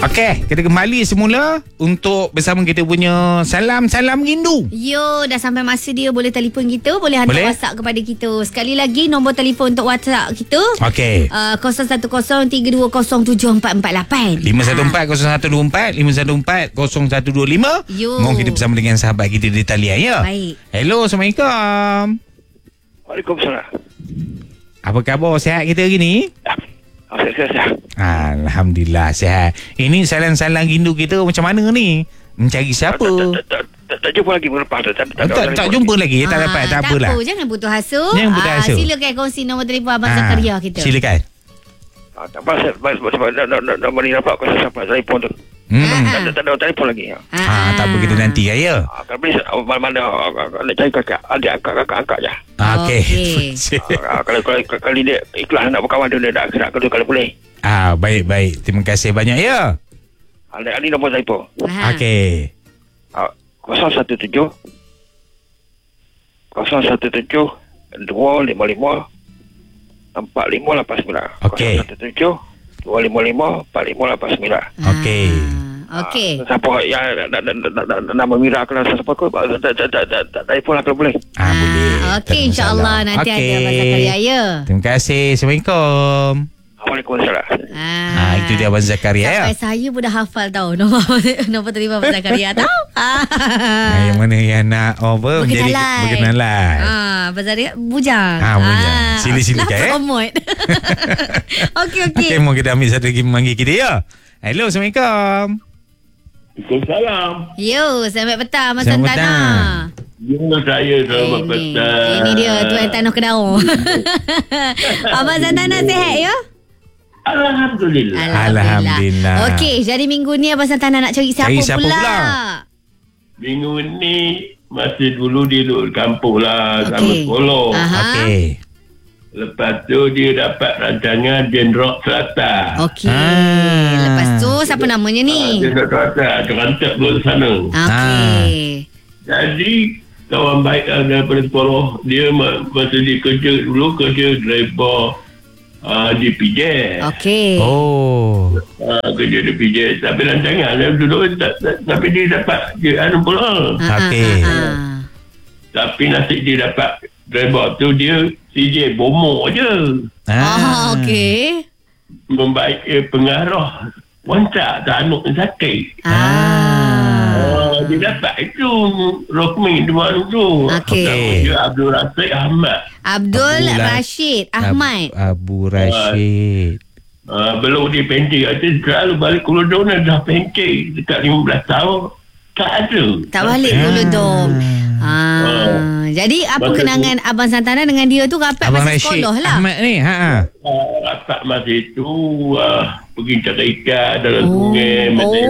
Okey, kita kembali semula untuk bersama kita punya Salam Rindu. Yo, dah sampai masa dia boleh telefon kita, boleh hantar WhatsApp kepada kita. Sekali lagi nombor telefon untuk WhatsApp kita. Okey. 0103240748. 514-0124 514-0125. Yo. Mohon kita bersama dengan sahabat kita di talian ya. Baik. Hello, Assalamualaikum. Waalaikumsalam. Apa khabar, sihat kita hari ni? Sihat. Alhamdulillah sihat. Ini salam rindu kita macam mana ni? Mencari siapa? Tak jumpa lagi lepas tu. Tak jumpa lagi. Tak dapat. Tak apalah. Tak apa, jangan putus asa. Jangan putus asa. Silakan kongsi nombor telefon Abang Zakaria kita. Silakan. Tak apa, sebab nak beri nampak kau sampai telefon tu. Tak ada telefon lagi. Tak apa, kita nanti ya. Kalau boleh mana nak cari kakak, adik kakak je. Okey. Kalau dia ikhlas nak berkawan dia nak kedua kalau boleh. Baik. Terima kasih banyak ya. Ali nombor telefon. Okey. 017 255 4589. Okey. 017 255 4589. Okey. Okey. Siapa yang nama Mira kalau siapa kau telefon lah kalau boleh. Boleh. Okey, insya-Allah nanti ada Abang Zakaria ya. Terima kasih. Assalamualaikum. Waalaikumsalam. Itu dia Abang Zakaria ya. Sampai saya pun dah hafal tahu nombor telefon Abang Zakaria tahu. Yang mana yang nak berkenalan. Abang Zakaria bujang. Bujang. Sila-sila kan. Promote. Okey. Okey, mau kita ambil satu lagi memanggil kita ya. Hello, Assalamualaikum. Waalaikumsalam. Yo, selamat petang Mas Selamat Santana. Ya, saya selamat petang. Ini dia Tuan Tanah Kedaung. Abang Santana sihat ya? Alhamdulillah. Okey, jadi minggu ni Abang Santana nak cari siapa pula? Minggu ni masa dulu dia duduk kampung lah sama sekolah. Okey. Lepas tu dia dapat rancangan Jenderal Selatan. Okey. Lepas tu siapa namanya ni? Jenderal Selatan, terangkat duduk sana. Okey. Jadi kawan baik daripada sekolah, dia masa dia kerja driver di PJ. Okey. Kerja di PJ. Tapi rancangan dia duduk tapi dia dapat pula. Okey. Tapi nasib dia dapat driver tu dia CJ bomok je. Okey. Membaik pengarah wanita tak anak sakit. Dia dapat itu Rokmi dua tu. Okey. Dia Abdul Rashid Ahmad. Abdul Rashid Ahmad. Abu Rashid. Belum dia pencik. Dia selalu balik Kuala Dom dah pencik. Dekat 15 tahun. Tak ada. Tak balik Kuala Dom. Jadi apa kenangan Abang Santana dengan dia tu rapat Abang masa Rashid sekolah lah. Ahmad ni. Rapat masa itu pergi cari ikan dalam sungai.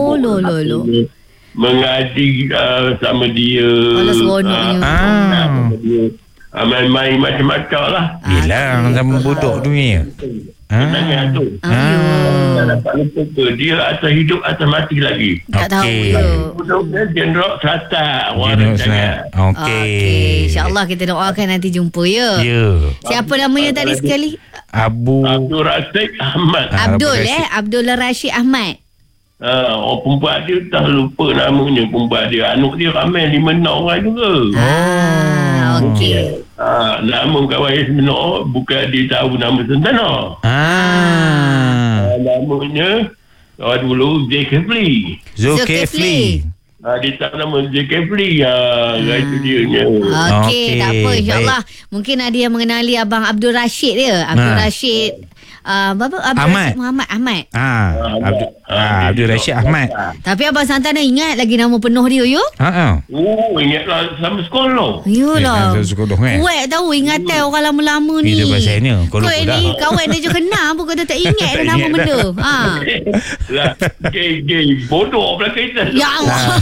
Mengaji sama dia. Kalau seronoknya. Main-main macam-macam lah. Yelah, sama bodoh dunia. Kenangan tu. Tak dapat lupa ke. Dia atas hidup atas mati lagi. Tak tahu ya. Dia Jenderal Selatan. Okey. InsyaAllah kita doakan nanti jumpa ya. Siapa namanya tadi sekali? Abdul Rashid Ahmad. Abdul Rashid Ahmad. Orang perempuan dia tak lupa namanya perempuan dia. Anak dia ramai 5-6 orang juga. Okey. Nama kawan sebenar bukan dia tahu nama Santana. Namanya dulu Zulkifli. Dia tahu nama Zulkifli. Itu dia. Okey, tak apa, InsyaAllah. Mungkin ada yang mengenali Abang Abdul Rashid dia. Abdul Rashid Ahmad. Muhammad Ahmad. Abdul Rashid Ahmad. Tapi Abang Santana ingat lagi nama penuh dia yo? Ingatlah sama sekolah. Yolah. Sekolah kan. Kuat tahu ingatan orang lama-lama ni. Itu bahasanya. Kau ni kawan dia je kenal pun kata tak ingat dah nama benda. Lah, gay bodoh pula kita. Ya Allah.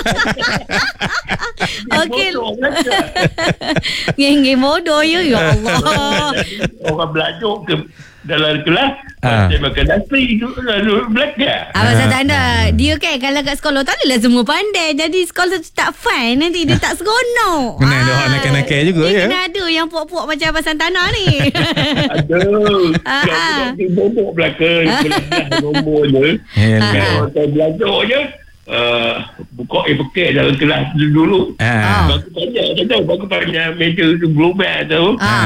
Okey. Geng bodoh ya Allah. Orang belajar ke dalam kelas saya makan nasi tu lalu belajar. Abang Santana, dia kan kalau kat sekolah tak adalah semua pandai. Jadi sekolah tu tak fun. Nanti dia tak seronok. Kena ada orang nakal-nakal juga dia ya. kena ada yang puak-puak macam Abang Santana ni. Aduh. Dia bobok belakang. Belajar nombor je. Kalau saya belajar je. Buka pekek dalam kelas dulu. Bagus tanya meja tu global tu.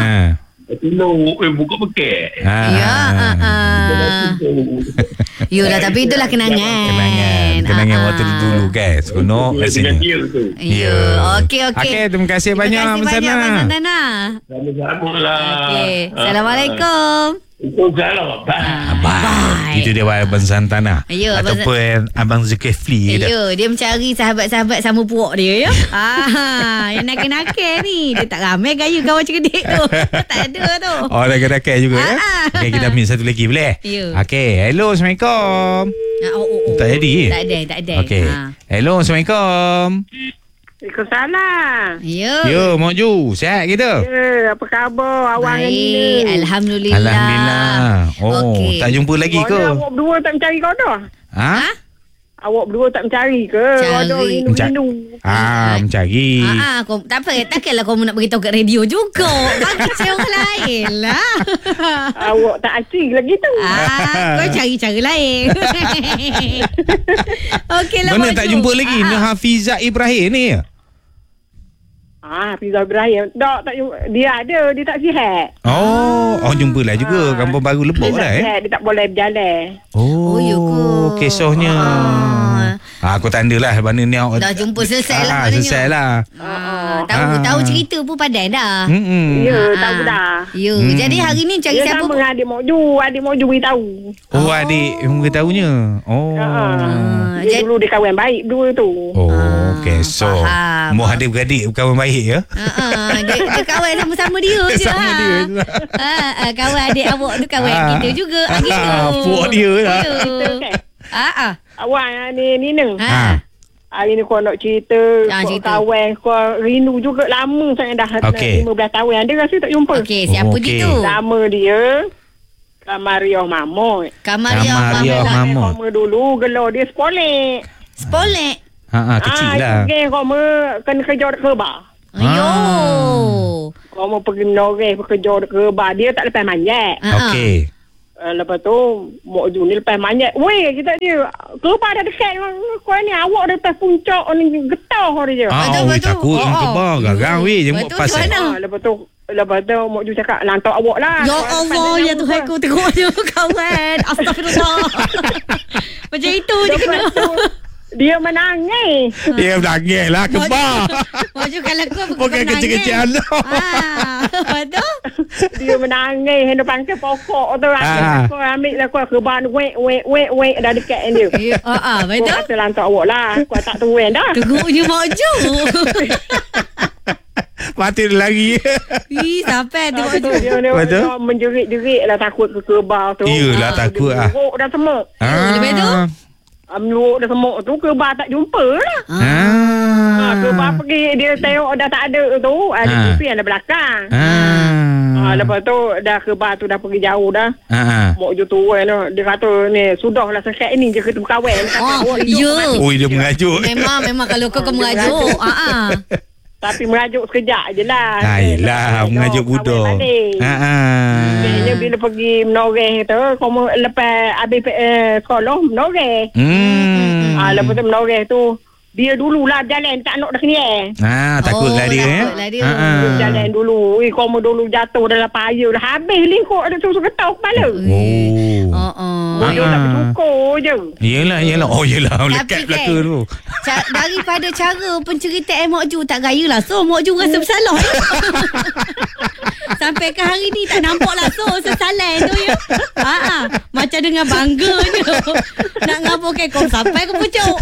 Buka pekek. Yolah, tapi itulah kenangan. Kenangan waktu dulu kan. Seronok rasanya. Ya. Okey. Terima kasih banyak Abang Santana. Sama-sama lah. Okey. Assalamualaikum. Waalaikumsalam. Bye. Itu dia Abang Santana. Ataupun Abang Zulkifli. Dia mencari sahabat-sahabat sama puak dia ya. Yang nakal-nakal ni. Dia tak ramai gaya kawan cerdik tu. Tak ada tu. Oh, nakal-nakal juga ya. Okay, kita ambil satu lagi boleh? Okay. Hello, Assalamualaikum. Tak jadi? Tak ada. Okay. Hello, Assalamualaikum. Waalaikumsalam. Ya. Mak Ju, sihat kita? Ya, apa khabar awak hari ni? Baik, Alhamdulillah. Tak jumpa lagi ke? Awak berdua tak mencari kau dah? Awak berdua tak mencari ke? Ada rindu-rindu. Mencari. Tak apa, takkanlah kau nak beritahu kat radio juga. Bagi cari orang lain lah. Awak tak asing lagi tu. Kau cari cara lain. Okeylah. Mana tak jumpa lagi? Hafizah Ibrahim ni ya? Hafizah Ibrahim. Tak jumpa. Dia ada, dia tak sihat. Jumpalah juga. Kampung baru Lebok dia dah Dia tak boleh berjalan. Ya ke? Kisahnya. Aku tanda lah mana ni awak dah jumpa selesai lah. Selesai lah. Tahu cerita pun pandai dah. Ya, tahu dah. Ya. Jadi hari ni cari siapa? Dia sama adik Mokju. Adik Mokju beritahu. Adik beritahunya. Dia dulu dia kawan baik dua tu. Okay. So Moh adik-beradik kawan baik ya? Dia kawan sama-sama dia je. Sama dia je. Kawan adik awak tu kawan kita juga. Puak dia lah. Awak ni Neng. Hari ni kau nak cerita kawan kau rindu juga lama sangat dah. 15 tahun dia rasa tak jumpa. Okey, siapa dia tu? Nama dia Kamariah Mahmud. Kamariah Mahmud. Koma dulu gelar dia Spolek. Kecil lah. Okey, koma kena kerja dekat Kerbau. Koma pergi Noreh bekerja dekat Kerbau. Dia tak lepas manjat. Okey. Lepas tu Mak Ju ni lepas manjat. Weh, kita dia Kerbau dah dekat kau ni. Awak dah lepas puncak ni getah kau dia. Takut Kerbau garang weh jemput pasal. Lepas tu Mak Ju cakap lantak awak lah. Ya Allah, ya Tuhan ku tengok dia kawan. Astagfirullah. Macam itu je kena. Dia menangis. Dia menangis lah Kerbau. Mak Ju kalau aku bukan kecil-kecil Allah. Lepas tu dia menangis hendak pangkal pokok tu. Aku ambil lah kau Kerbau ni wek dah dekat dia. Betul. Kau kata lantak awak lah. Kau tak tuan dah. Teguknya Mak Ju. Mati dia lagi. Sampai tengok Ju. Dia menjerit-jerit lah takut ke Kerbau tu. Yelah takut lah. Dia buruk dah semut. Lepas tu Menurut dah semut tu Kerbau tak jumpa lah. Kerbau pergi. Dia tengok dah tak ada tu. Ada kupi yang ada belakang. Lepas tu dah Kerbau tu dah pergi jauh dah. Mak Ju tuan tu. Dia kata ni sudahlah sekat ni je kita berkawan. Dia mengajuk. Memang kalau kau mengajuk. Tapi merajuk sekejap je lah. Yelah, mengajuk budak. Biasanya bila pergi menoreh tu, lepas habis sekolah, menoreh. Lepas tu menoreh tu, dia dululah jalan, tak nak dah kena. Takutlah dia. Jalan dulu. Kamu dulu jatuh dalam payah dah. Habis lingkuk ada susu getah kepala. Dia tak bersyukur je. Yelah. Lekat belakang tu. Daripada cara penceritaan Mak Ju tak gaya lah. So Mak Ju rasa bersalah. Sampai ke hari ni tak nampak lah. So sesalan tu ya. Macam dengan bangganya. Nak ngapakan kau sampai ke pucuk.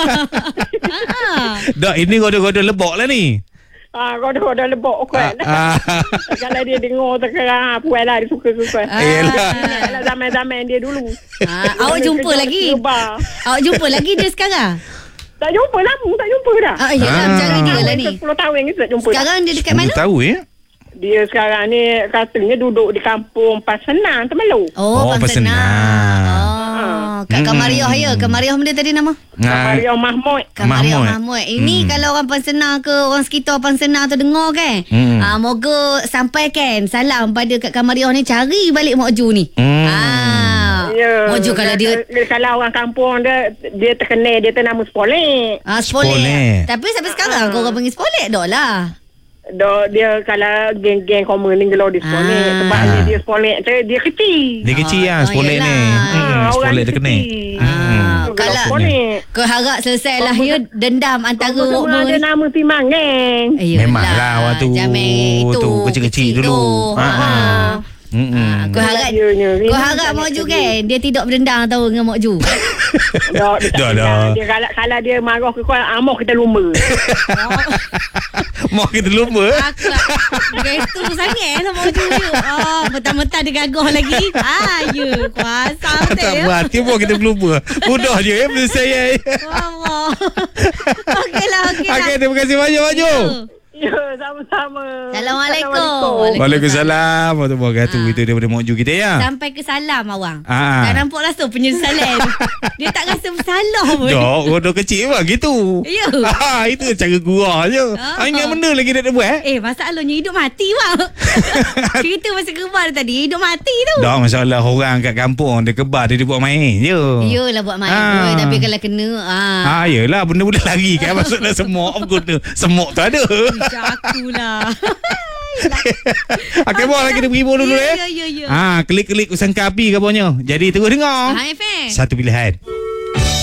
Dah ini goda-goda lebok lah ni. Goda-goda lebok kuat lah. Kalau dia dengar sekarang puan lah dia suka. Yelah. Zaman-zaman dia dulu. Awak jumpa lagi? Awak jumpa lagi dia sekarang? Tak jumpa lama. Tak jumpa dah. Yelah, macam dia lah ni. 10 tahun ni tak jumpa. Sekarang dia dekat mana? 10 tahun ya? Dia sekarang ni katanya duduk di kampung Pansenang, Temerloh. Oh, Pansenang. Kak Kamariah ya. Kamariah benda tadi nama? Kamariah Mahmud. Kamariah Mahmud. Ini kalau orang Pansenang ke orang sekitar Pansenang tu dengar kan. Moga sampaikan salam pada Kak Kamariah ni, cari balik Mak Ju ni. Ya. Mak Ju kalau dia kalau orang kampung dia terkenal, dia tu nama Spolek. Spolek. Tapi sampai sekarang kau orang panggil Spolek dah lah. Dia kalau geng-geng komen ni kalau dia Spolek. Sebab dia Spolek tu dia kecil. Dia kecil Spolek ni. Spolek dia kena. Kalau kau harap selesai lah ya dendam antara semua ada nama Timang kan. Memanglah waktu tu kecil-kecil dulu. Kau harap Mak Ju kan dia tidak berdendam tahu dengan Mak Ju. Dah. Dia kalau dia marah ke kau, amok kita lumba. Mau kita lumba. Gestu sangat lah Mak Ju. Mentang-mentang dia gagah lagi. Ya, kuasa betul tak ya. berhati mau kita lumba. Mudah je ya benda saya. Okeylah. Okey, terima kasih banyak Mak Ju. Ya, sama-sama. Assalamualaikum. Waalaikumsalam. Warahmatullahi wabarakatuh. Itu daripada Mak Ju kita ya. Sampai ke salam awang. Tak nampak rasa penyesalan. Dia tak rasa bersalah pun. Dok kecil pun gitu. Ya. Itu cara gurau je. Ingat benda lagi nak buat. Masalahnya hidup mati bang. Cerita pasal kebar tadi, hidup mati tu. Tak masalah orang kat kampung dia kebar dia buat main je. Yelah buat main. Tapi kalau kena yelah benda-benda lari kan. Maksudnya semok guna. Semok tu ada. Akulah. Okey, buat lagi dia berhibur dulu Ya. Klik-klik usang kapi ke bawahnya. Jadi terus dengar. FM. Satu pilihan.